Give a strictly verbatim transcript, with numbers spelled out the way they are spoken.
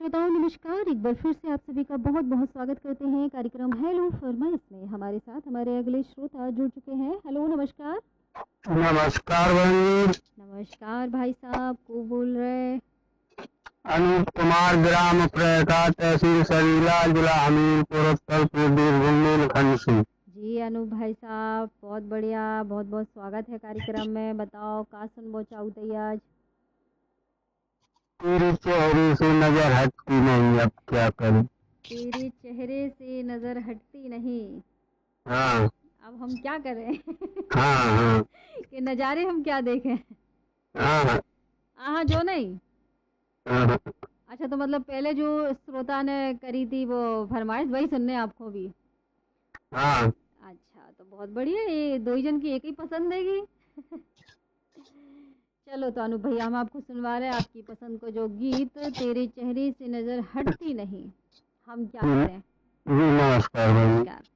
श्रोताओं नमस्कार, एक बार फिर से आप सभी का बहुत बहुत स्वागत करते हैं कार्यक्रम हेलो फरमाइश में। हमारे साथ हमारे अगले श्रोता जुड़ चुके हैं। हेलो नमस्कार। नमस्कार बहन जी। नमस्कार भाई साहब, को बोल रहे? अनूप कुमार, ग्राम प्रेटा, तहसील सरीला, जिला हमीरपुर, उत्तर प्रदेश, बुंदेलखंड से। जी अनूप भाई साहब, बहुत बढ़िया, बहुत बहुत स्वागत है कार्यक्रम में। बताओ का सुनबो चाहू आज? तेरे चेहरे से नजर हटती नहीं, अब क्या करूं। तेरे चेहरे से नजर हटती नहीं, हाँ अब हम क्या करें? हाँ हाँ कि नज़ारे हम क्या देखें? हाँ आहा जो नहीं। हाँ अच्छा, तो मतलब पहले जो श्रोता ने करी थी वो फरमाइश वही सुनने आपको भी? हाँ। अच्छा, तो बहुत बढ़िया, ये दो ही जन की एक ही पसंद हैगी। चलो तो अनु भैया, हम आपको सुनवा रहे हैं आपकी पसंद को जो गीत, तेरे चेहरे से नजर हटती नहीं, हम क्या जी करें। जी, नमस्कार बहन जी। नमस्कार।